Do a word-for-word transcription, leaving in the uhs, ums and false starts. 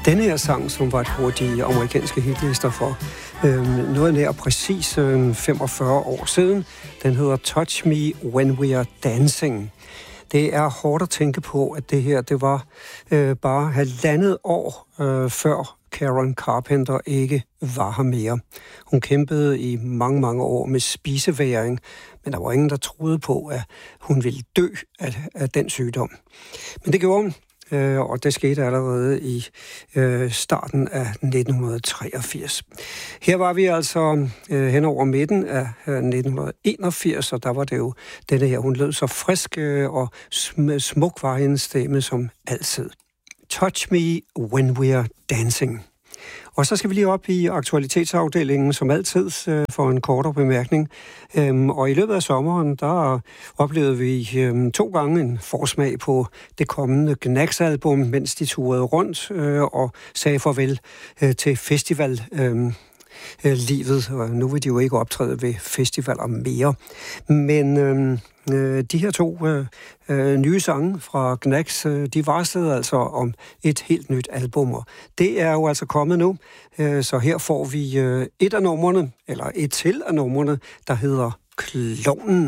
Denne her sang, som var et hurtigt amerikanske hitlister for øh, noget nær præcis øh, femogfyrre år siden, den hedder Touch Me When We Are Dancing. Det er hårdt at tænke på, at det her, det var øh, bare halvandet år øh, før Karen Carpenter ikke var her mere. Hun kæmpede i mange, mange år med spisevægring, men der var ingen, der troede på, at hun ville dø af, af den sygdom. Men det gjorde hun, øh, og det skete allerede i øh, starten af nitten treogfirs. Her var vi altså øh, hen over midten af øh, nitten enogfirs, og der var det jo denne her, hun lød så frisk øh, og sm- smuk var hendes stemme som altid. Touch Me When We Are Dancing. Og så skal vi lige op i aktualitetsafdelingen, som altid, for en kortere bemærkning. Og i løbet af sommeren, der oplevede vi to gange en forsmag på det kommende Knack-album, mens de turede rundt og sagde farvel til festival livet, og nu vil de jo ikke optræde ved festivaler mere. Men øh, de her to øh, nye sange fra Knacks, øh, de varslede altså om et helt nyt album, og det er jo altså kommet nu, øh, så her får vi øh, et af numrene, eller et til af numrene, der hedder Klovnen.